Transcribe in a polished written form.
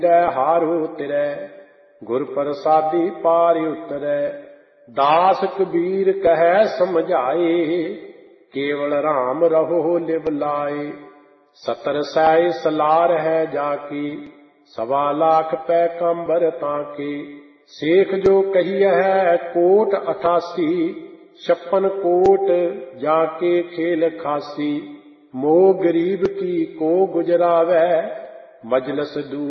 हारो तिरै गुर प्रसादी पार उतरै। दास कबीर कहे समझाए केवल राम रहो लिव लाए। 70 सै सलार है जाकी 1.25 लाख पैगंबर ताके। शेख जो कही है कोट 88 56 कोट जाके खेल खासी। मोह गरीब की को गुजरावै मजलस दूर